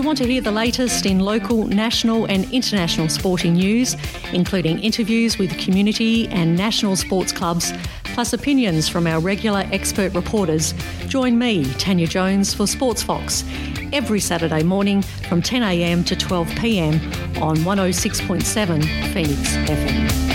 you want to hear the latest in local, national and international sporting news, including interviews with community and national sports clubs, plus opinions from our regular expert reporters, join me, Tanya Jones, for Sports Fox every Saturday morning from 10 a.m. to 12 p.m. on 106.7 Phoenix FM.